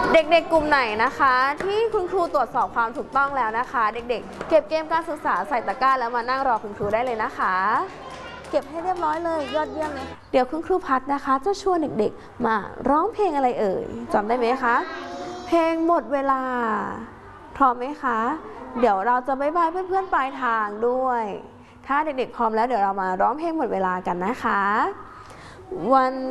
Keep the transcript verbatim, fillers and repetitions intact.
เด็กๆกลุ่มไหนนะคะที่คุณครูตรวจสอบความถูกต้องแล้วนะคะเด็กๆเก็บเกมการศึกษาใส่ตะกร้าแล้วมานั่งรอคุณครูได้เลยนะคะเก็บให้เรียบร้อยเลยยอดเยี่ยมเลยเดี๋ยวคุณครูพัดนะคะจะชวนเด็กๆมาร้องเพลงอะไรเอ่ยจำได้ไหมคะเพลงหมดเวลาพร้อมไหมคะเดี๋ยวเราจะบ๊ายบายเพื่อนๆปลายทางด้วยถ้าเด็กๆพร้อมแล้วเดี๋ยวเรามาร้องเพลงหมดเวลากันนะคะวัน